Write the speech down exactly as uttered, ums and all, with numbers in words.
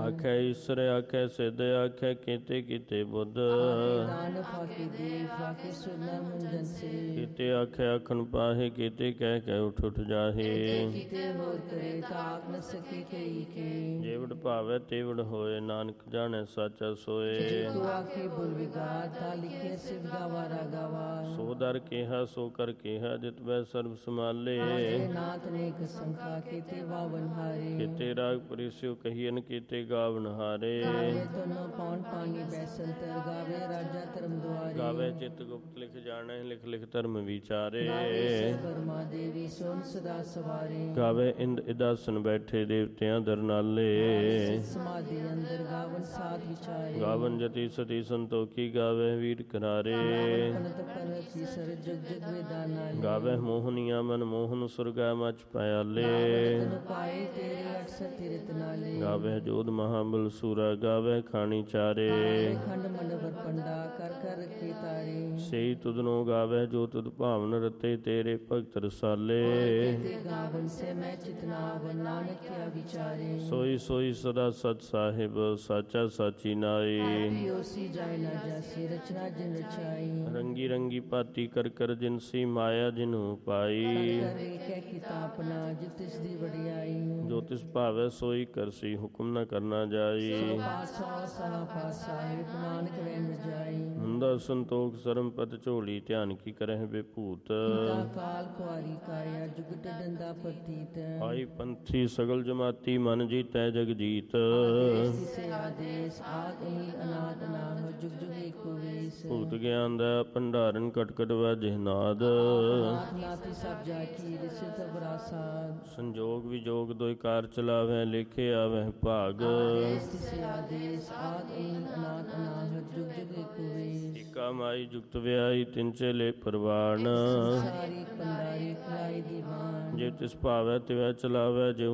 ਆਖੈ ਈਸਰ ਆਖੈ ਸਿੱਧ ਆਖੈ ਕੀਤੇ ਕੀਤੇ ਬੁੱਧ ਨਾਨਕ ਫਾਕੀ ਦੇ ਫਾਕੀ ਸੁਨਾ ਮੁੰਜਨ ਸੇ ਕੀਤੇ ਆਖੈ ਆਖਣ ਪਾਹੇ ਕੀਤੇ ਕਹਿ ਕਹਿ ਉਠ ਉਠ ਜਾਹੇ ਕੀਤੇ ਹੋਰ ਕਰੇ ਤਾਕ ਨ ਸਕੀ ਕਈ ਕੇ ਜੇਵੜ ਭਾਵੈ ਤੇਵੜ ਹੋਏ ਨਾਨਕ ਜਾਣੈ ਸਾਚਾ ਸੋਏ ਤੂੰ ਆਖੇ ਬੁਲ ਵਿਗਾੜ ਤਾ ਲਿਖੇ ਸਿਵ ਗਾਵਾ ਰਾਗਾਵਾ ਸੋ ਦਰ ਕਿਹਾ ਸੋ ਕਰ ਕਿਹਾ ਜਿਤ ਬੈ ਸਰਬ ਸਮਾਲੇ ਨਾਥ ਨੇਕ ਸੰਖਾ ਕੀਤੇ ਵਾਵਨ ਹਾਰੇ ਕੀਤੇ ਰਾਗ ਪਰਿਸਿਓ ਕਹੀਨ ਕੀਤੇ ਗਾਵਨ ਹਾਰੇ ਗਾਵੇ ਤਨੋ ਪੌਣ ਪਾਣੀ ਬੈਸੰਤਰ ਗਾਵੇ ਰਾਜਾ ਧਰਮ ਦੁਆਰੇ ਗਾਵੇ ਚਿਤ ਗੁਪਤ ਲਿਖ ਜਾਣੈ ਲਿਖ ਲਿਖ ਧਰਮ ਵਿਚਾਰੇ ਬਰਮਾ ਦੇਵੀ ਸੋਨ ਸਦਾ ਸਵਾਰੇ ਗਾਵੇ ਇੰਦ ਇਦਾਸਨ ਬੈਠੇ ਦੇਵਤਿਆਂ ਦਰਨਾਲੇ ਸਮਾਧੀ ਅੰਦਰ ਗਾਵਨ ਸਾਧ ਵਿਚਾਰੇ ਗਾਵਨ ਜਤੀ ਸਤੀ ਸੰਤੋਖੀ ਗਾਵੇ ਵੀਰ ਕਰਾਰੇ ਪਨਤ ਪਨਤੀ ਸਰ ਜਗ ਜਗ ਵੇਦਾਨਾਲੇ ਗਾਵੇ ਮੋਹਨੀਆ ਮਨ ਮੋਹਨ ਸੁਰਗਾ ਮਚ ਪਿਆਲੇ ਤਨ ਪਾਏ ਤੇਰੇ ਅਕਸਰ ਤੀਰਤ ਨਾਲੇ ਗਾਵੇ ਜੋਧ ਮਹਾਬਲ ਸੂਰਾ ਗਾਵੇ ਖਾਣੀ ਚਾਰੇ ਖੰਡ ਮੰਡਪਰ ਪੰਡਾ ਕਰ ਕਰ ਰਖੇ ਤਾਰੇ ਸਈ ਤੁਧਨੋ ਗਾਵੇ ਜੋ ਤੁਧ ਭਾਵਨ ਰਤੇ ਤੇਰੇ ਭਗਤ ਰਸਾਲੇ ਤੇ ਗਾਵਨ ਸੇ ਮੈਂ ਚਿਤਨਾਵ ਨਾਨਕ ਕਿਆ ਵਿਚਾਰੇ ਸੋਈ ਸੋਈ ਸਦਾ ਸਤ ਸਾਹਿਬ ਸਾਚਾ ਸਾਚੀ ਨਾਈ ਓਸੀ ਜਾਇ ਨਾ ਜਾਸੀ ਰਚਨਾ ਜਿਨ ਰਚਾਈ ਰੰਗੀ ਰੰਗੀ ਭਾਤੀ ਕਰ ਕਰ ਜਿਨਸੀ ਮਾਇਆ ਜਿਨੂ ਪਾਈ ਕਰੇ ਕਹਿ ਕਿਤਾਪਨਾ ਜਿਤ ਇਸ ਦੀ ਵਡਿਆਈ ਜੋ ਤਿਸ ਭਾਵੈ ਸੋਈ ਕਰਸੀ ਹੁਕਮ ਨ ਕਰਨਾ ਜਾਈ ਪਾਸਾ ਸਹਾ ਪਾਸਾ ਹੈ ਨਾਨਕ ਵੈਨ ਜਾਈ ਹੁੰਦਾ ਸੰਤੋਖ ਸਰਮ ਪਦ ਝੋਲੀ ਧਿਆਨ ਕੀ ਕਰਹਿ ਬੇਭੂਤ ਤਾ ਕਾਲ ਕੁਆਰੀ ਕਾਇਆ ਜੁਗਟ ਡੰਦਾ ਪ੍ਰਤੀਤ ਆਈ ਪੰਥੀ ਸਗਲ ਜਮਾਤੀ ਮਨ ਜੀਤੈ ਜਗ ਜੀਤ ਸੇ ਆਦੇਸ਼ ਆਦ ਹੀ ਅਨਾਦ ਨਾਮ ਜੁਗ ਜੁਗ ਏਕੋ ਵੇਸ ਭੂਤ ਗਿਆਨ ਦਾ ਭੰਡਾਰਨ ਕਟ ਕਟ ਵਾਜੇ ਨਾਦ ਨਾਥ ਨਾਥੀ ਸਭ ਜਾ ਕੀ ਰਿਸਿਤ ਬਰਾਸਾਦ ਸੰਜੋਗ ਵਿਜੋਗ ਦੋਇ ਕਾਰ ਚਲਾਵੈ ਲੇਖੇ ਆਵੈ ਭਾਗ ਸੇ ਆਦੇਸ਼ ਆਦ ਹੀ ਅਨਾਦ ਨਾਮ ਜੁਗ ਜੁਗ ਏਕੋ ਵੇਸ ਏਕਾ ਮਾਈ ਜੁਗਤ ਵਿਆਈ ਤਿਨ ਚੇਲੇ ਪਰਵਾਨ ਸਾਰੀ ਪੰਡਾਰੀ ਖਲਾਈ ਦੀਵਾਨ ਜੇ ਤਿਸ ਭਾਵੈ ਤਿਵੈ ਚਲਾਵੈ ਜੇ